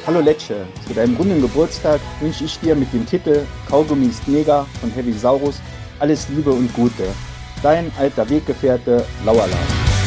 Hallo Lecce, zu deinem runden Geburtstag wünsche ich dir mit dem Titel Kaugummi ist mega von Heavy Saurus alles Liebe und Gute. Dein alter Weggefährte Lauerla.